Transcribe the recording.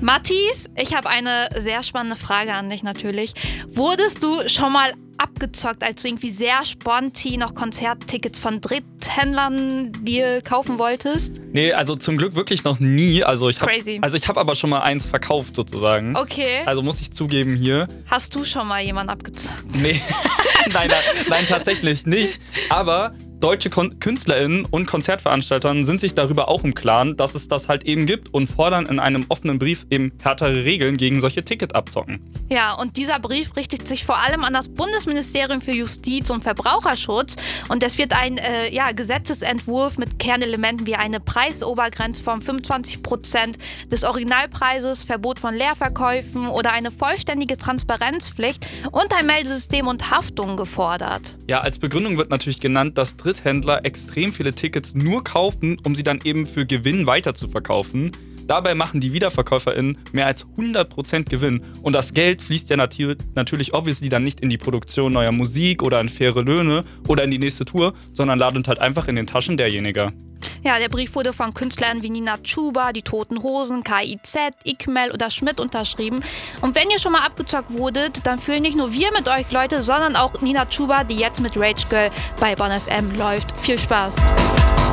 Mathis, ich habe eine sehr spannende Frage an dich natürlich. Wurdest du schon mal abgezockt, als du irgendwie sehr spontan noch Konzerttickets von Dritthändlern dir kaufen wolltest? Nee, also zum Glück wirklich noch nie. Crazy. Ich habe aber schon mal eins verkauft sozusagen. Okay. Also muss ich zugeben hier. Hast du schon mal jemanden abgezockt? Nee, nein, tatsächlich nicht. Aber deutsche KünstlerInnen und Konzertveranstaltern sind sich darüber auch im Klaren, dass es das halt eben gibt und fordern in einem offenen Brief eben härtere Regeln gegen solche Ticketabzocken. Ja, und dieser Brief richtet sich vor allem an das Bundesministerium für Justiz und Verbraucherschutz. Und es wird ein Gesetzesentwurf mit Kernelementen wie eine Preisobergrenze von 25% des Originalpreises, Verbot von Leerverkäufen oder eine vollständige Transparenzpflicht und ein Meldesystem und Haftung gefordert. Ja, als Begründung wird natürlich genannt, dass Dritthändler extrem viele Tickets nur kaufen, um sie dann eben für Gewinn weiterzuverkaufen. Dabei machen die WiederverkäuferInnen mehr als 100% Gewinn. Und das Geld fließt ja natürlich obviously dann nicht in die Produktion neuer Musik oder in faire Löhne oder in die nächste Tour, sondern landet halt einfach in den Taschen derjenigen. Ja, der Brief wurde von Künstlern wie Nina Chuba, Die Toten Hosen, KIZ, Ikmel oder Schmidt unterschrieben. Und wenn ihr schon mal abgezockt wurdet, dann fühlen nicht nur wir mit euch, Leute, sondern auch Nina Chuba, die jetzt mit Rage Girl bei Bonn FM läuft. Viel Spaß!